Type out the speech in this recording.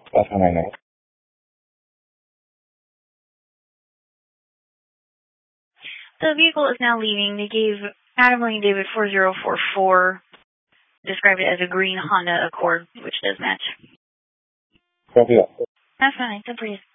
Alpha 99. The vehicle is now leaving. They gave Adam Lane David 4044, described it as a green Honda Accord, which does match. Copy that. That's fine. 10 please.